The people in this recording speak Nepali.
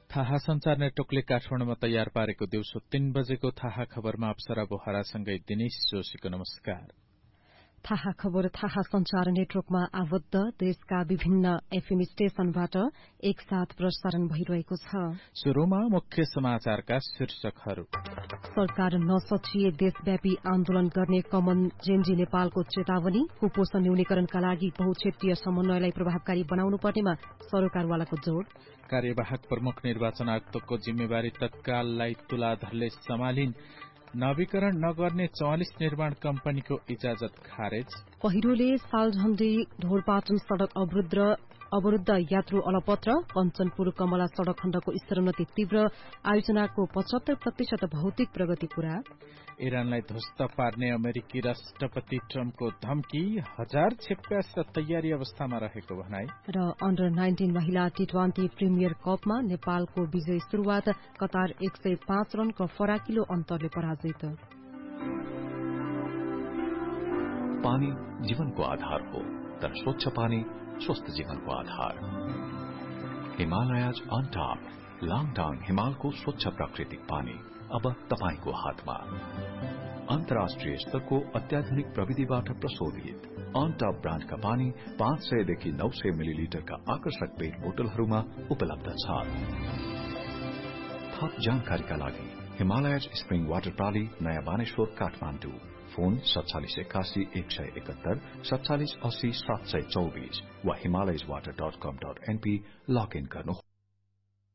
थाहा संचार नेटवर्कले काठमाडौँमा तयार पारेको दिउँसो 3 बजेको थाहा खबरमा अप्सरा बोहरासँगै दिनेश जोशीको नमस्कार। थाहा खबर थाहा संचार नेटवर्कमा आबद्ध देशका विभिन्न एफएम स्टेशनबाट एकसाथ प्रसारण भइरहेको छ। शुरूमा मुख्य समाचारका शीर्षकहरू। सरकार नसचिए देशव्यापी आन्दोलन गर्ने कमन जेनजी नेपालको चेतावनी। कुपोषण न्यूनीकरणका लागि बहुक्षेत्रीय समन्वयलाई प्रभावकारी बनाउनु पर्नेमा सरकारवालाको जोड़। कार्यवाहक प्रमुख निर्वाचन आयुक्तको जिम्मेवारी तत्काललाई तुलाधरले सम्हालिन्। नवीकरण नगर्ने 44 निर्माण कम्पनीको इजाजत खारेज। पहिरोले सालझण्डी ढोरपाटन सड़क अवरुद्ध यात्रु अलपत्र। कञ्चनपुर कमला सड़क खण्डको स्तरोन्नति तीव्र। आयोजनाको 75% भौतिक प्रगति पूरा। इरानलाई ध्वस्त पार्ने अमेरिकी राष्ट्रपति ट्रम्पको धम्की। 1000 छेप्यास र तयारी अवस्थामा रहेको भनाई। र अन्डर 19 महिला टी20 प्रिमियर कपमा नेपालको विजयी शुरूआत। कतार 105 रनको फराकिलो अन्तरले पराजित। पानी जीवनको आधार हो, तर स्वच्छ पानी स्वस्थ जीवनको आधार। हिमालयज अन टप लाङटाङ हिमालको स्वच्छ प्राकृतिक पानी अब तपाईको हातमा। अन्तर्राष्ट्रिय स्तरको अत्याधुनिक प्रविधिबाट प्रशोधित अन टप ब्रान्डका पानी 500 देखि 900 मिलिलिटरका आकर्षक पेट बोतलहरूमा उपलब्ध छ। थप जानकारीका लागि हिमालयज स्प्रिङ वाटर प्राली, नयाँ बानेश्वर, काठमाडौँ। फोन 4781 171 4780 724 वा himalayaswater.com.np लगइन गर्नु।